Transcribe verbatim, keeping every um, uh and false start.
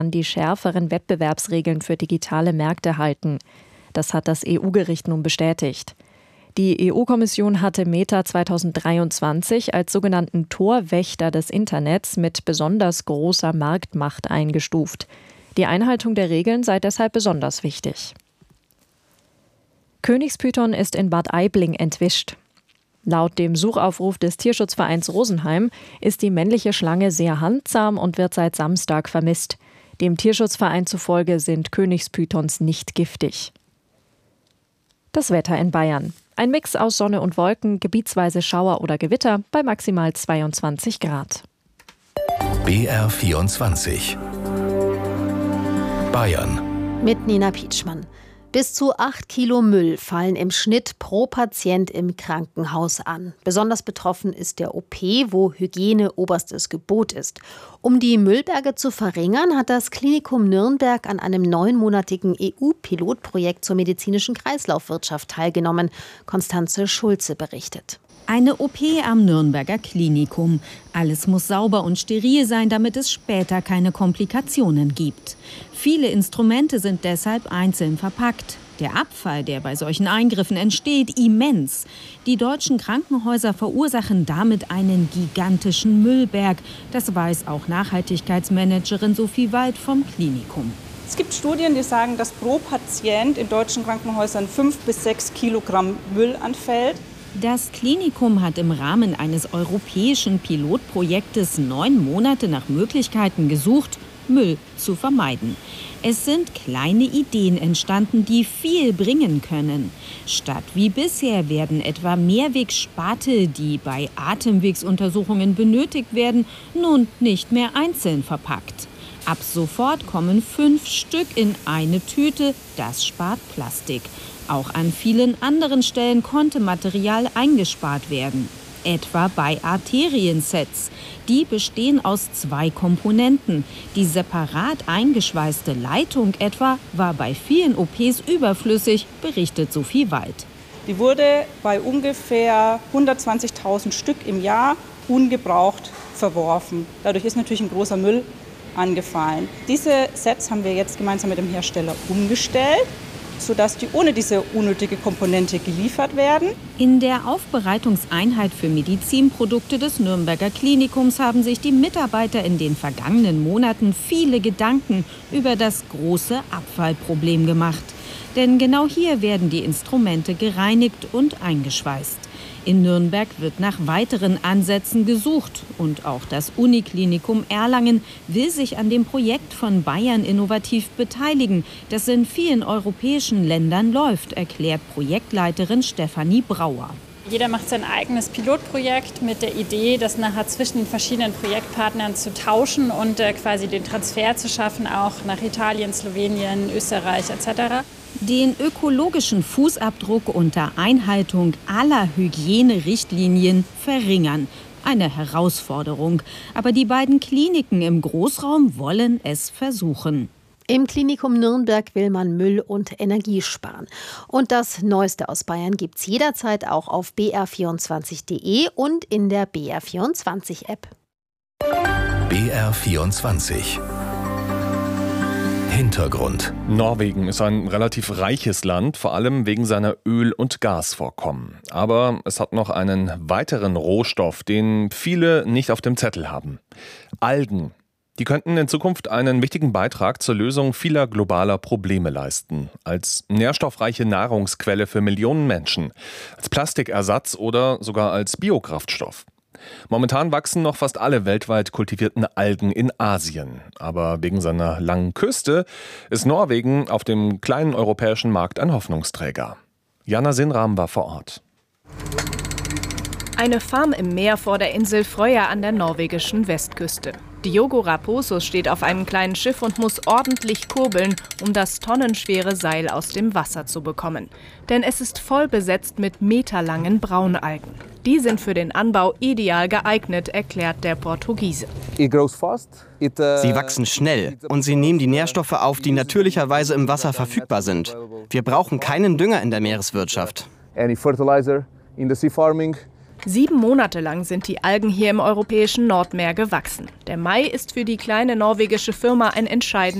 an die schärferen Wettbewerbsregeln für digitale Märkte halten. Das hat das E U-Gericht nun bestätigt. Die E U-Kommission hatte Meta zweitausenddreiundzwanzig als sogenannten Torwächter des Internets mit besonders großer Marktmacht eingestuft. Die Einhaltung der Regeln sei deshalb besonders wichtig. Königspython ist in Bad Aibling entwischt. Laut dem Suchaufruf des Tierschutzvereins Rosenheim ist die männliche Schlange sehr handsam und wird seit Samstag vermisst. Dem Tierschutzverein zufolge sind Königspythons nicht giftig. Das Wetter in Bayern. Ein Mix aus Sonne und Wolken, gebietsweise Schauer oder Gewitter bei maximal zweiundzwanzig Grad. B R vierundzwanzig Bayern mit Nina Pietschmann. Bis zu acht Kilo Müll fallen im Schnitt pro Patient im Krankenhaus an. Besonders betroffen ist der O P, wo Hygiene oberstes Gebot ist. Um die Müllberge zu verringern, hat das Klinikum Nürnberg an einem neunmonatigen E U-Pilotprojekt zur medizinischen Kreislaufwirtschaft teilgenommen. Konstanze Schulze berichtet. Eine O P am Nürnberger Klinikum. Alles muss sauber und steril sein, damit es später keine Komplikationen gibt. Viele Instrumente sind deshalb einzeln verpackt. Der Abfall, der bei solchen Eingriffen entsteht, immens. Die deutschen Krankenhäuser verursachen damit einen gigantischen Müllberg. Das weiß auch Nachhaltigkeitsmanagerin Sophie Wald vom Klinikum. Es gibt Studien, die sagen, dass pro Patient in deutschen Krankenhäusern fünf bis sechs Kilogramm Müll anfällt. Das Klinikum hat im Rahmen eines europäischen Pilotprojektes neun Monate nach Möglichkeiten gesucht, Müll zu vermeiden. Es sind kleine Ideen entstanden, die viel bringen können. Statt wie bisher werden etwa Mehrwegspate, die bei Atemwegsuntersuchungen benötigt werden, nun nicht mehr einzeln verpackt. Ab sofort kommen fünf Stück in eine Tüte, das spart Plastik. Auch an vielen anderen Stellen konnte Material eingespart werden. Etwa bei Arteriensets. Die bestehen aus zwei Komponenten. Die separat eingeschweißte Leitung etwa war bei vielen O Ps überflüssig, berichtet Sophie Wald. Die wurde bei ungefähr hundertzwanzigtausend Stück im Jahr ungebraucht verworfen. Dadurch ist natürlich ein großer Müll angefallen. Diese Sets haben wir jetzt gemeinsam mit dem Hersteller umgestellt, sodass die ohne diese unnötige Komponente geliefert werden. In der Aufbereitungseinheit für Medizinprodukte des Nürnberger Klinikums haben sich die Mitarbeiter in den vergangenen Monaten viele Gedanken über das große Abfallproblem gemacht. Denn genau hier werden die Instrumente gereinigt und eingeschweißt. In Nürnberg wird nach weiteren Ansätzen gesucht. Und auch das Uniklinikum Erlangen will sich an dem Projekt von Bayern Innovativ beteiligen, das in vielen europäischen Ländern läuft, erklärt Projektleiterin Stefanie Brauer. Jeder macht sein eigenes Pilotprojekt mit der Idee, das nachher zwischen den verschiedenen Projektpartnern zu tauschen und äh, quasi den Transfer zu schaffen, auch nach Italien, Slowenien, Österreich et cetera. Den ökologischen Fußabdruck unter Einhaltung aller Hygienerichtlinien verringern. Eine Herausforderung. Aber die beiden Kliniken im Großraum wollen es versuchen. Im Klinikum Nürnberg will man Müll und Energie sparen. Und das Neueste aus Bayern gibt's jederzeit auch auf b r vierundzwanzig punkt d e und in der B R vierundzwanzig App. B R vierundzwanzig Hintergrund. Norwegen ist ein relativ reiches Land, vor allem wegen seiner Öl- und Gasvorkommen. Aber es hat noch einen weiteren Rohstoff, den viele nicht auf dem Zettel haben. Algen. Die könnten in Zukunft einen wichtigen Beitrag zur Lösung vieler globaler Probleme leisten. Als nährstoffreiche Nahrungsquelle für Millionen Menschen, als Plastikersatz oder sogar als Biokraftstoff. Momentan wachsen noch fast alle weltweit kultivierten Algen in Asien. Aber wegen seiner langen Küste ist Norwegen auf dem kleinen europäischen Markt ein Hoffnungsträger. Jana Sinram war vor Ort. Eine Farm im Meer vor der Insel Frøya an der norwegischen Westküste. Diogo Raposo steht auf einem kleinen Schiff und muss ordentlich kurbeln, um das tonnenschwere Seil aus dem Wasser zu bekommen. Denn es ist voll besetzt mit meterlangen Braunalgen. Die sind für den Anbau ideal geeignet, erklärt der Portugiese. Sie wachsen schnell und sie nehmen die Nährstoffe auf, die natürlicherweise im Wasser verfügbar sind. Wir brauchen keinen Dünger in der Meereswirtschaft. Sieben Monate lang sind die Algen hier im europäischen Nordmeer gewachsen. Der Mai ist für die kleine norwegische Firma ein entscheidendes